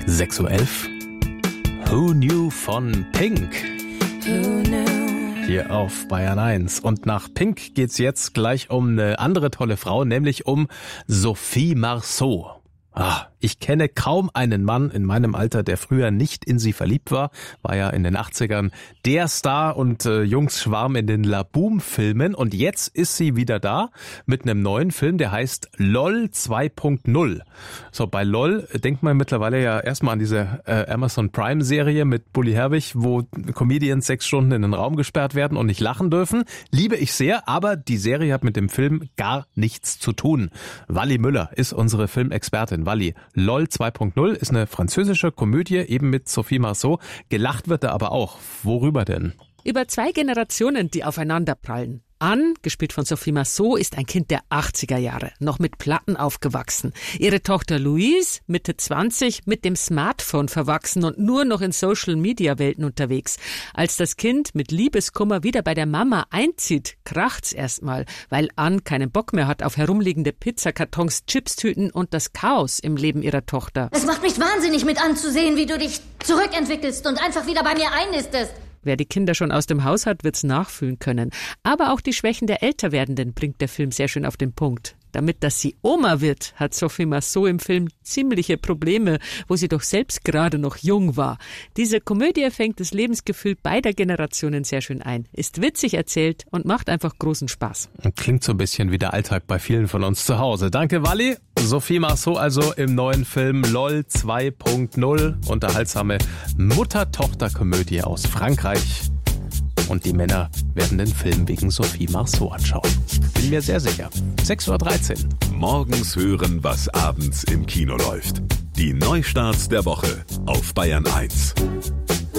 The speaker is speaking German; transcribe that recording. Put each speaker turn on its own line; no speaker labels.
6:11 Uhr. Who Knew von Pink.
Who knew?
Hier auf Bayern 1. Und nach Pink geht's jetzt gleich um eine andere tolle Frau, nämlich um Sophie Marceau. Ich kenne kaum einen Mann in meinem Alter, der früher nicht in sie verliebt war. War ja in den 80ern der Star und Jungsschwarm in den Laboom-Filmen. Und jetzt ist sie wieder da mit einem neuen Film, der heißt LOL 2.0. So, bei LOL denkt man mittlerweile ja erstmal an diese Amazon Prime-Serie mit Bully Herbig, wo Comedians 6 Stunden in den Raum gesperrt werden und nicht lachen dürfen. Liebe ich sehr, aber die Serie hat mit dem Film gar nichts zu tun. Wally Müller ist unsere Filmexpertin. Wally, LOL 2.0 ist eine französische Komödie, eben mit Sophie Marceau. Gelacht wird da aber auch. Worüber denn?
Über 2 Generationen, die aufeinander prallen. Anne, gespielt von Sophie Marceau, ist ein Kind der 80er Jahre, noch mit Platten aufgewachsen. Ihre Tochter Louise, Mitte 20, mit dem Smartphone verwachsen und nur noch in Social-Media-Welten unterwegs. Als das Kind mit Liebeskummer wieder bei der Mama einzieht, kracht's erstmal, weil Anne keinen Bock mehr hat auf herumliegende Pizzakartons, Chipstüten und das Chaos im Leben ihrer Tochter.
Es macht mich wahnsinnig mit anzusehen, wie du dich zurückentwickelst und einfach wieder bei mir einnistest.
Wer die Kinder schon aus dem Haus hat, wird's nachfühlen können. Aber auch die Schwächen der Älterwerdenden bringt der Film sehr schön auf den Punkt. Damit, dass sie Oma wird, hat Sophie Marceau im Film ziemliche Probleme, wo sie doch selbst gerade noch jung war. Diese Komödie fängt das Lebensgefühl beider Generationen sehr schön ein, ist witzig erzählt und macht einfach großen Spaß.
Klingt so ein bisschen wie der Alltag bei vielen von uns zu Hause. Danke, Wally. Sophie Marceau also im neuen Film LOL 2.0. Unterhaltsame Mutter-Tochter-Komödie aus Frankreich. Und die Männer werden den Film wegen Sophie Marceau anschauen. Bin mir sehr sicher. 6:13 Uhr.
Morgens hören, was abends im Kino läuft. Die Neustarts der Woche auf Bayern 1.